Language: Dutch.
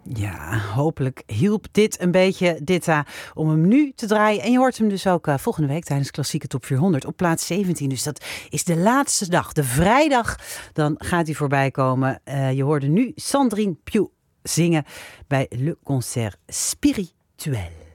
Ja, hopelijk hielp dit een beetje, Ditta, om hem nu te draaien. En je hoort hem dus ook volgende week tijdens Klassieke Top 400 op plaats 17. Dus dat is de laatste dag, de vrijdag. Dan gaat hij voorbij komen. Je hoorde nu Sandrine Piau zingen bij Le Concert Spirituel.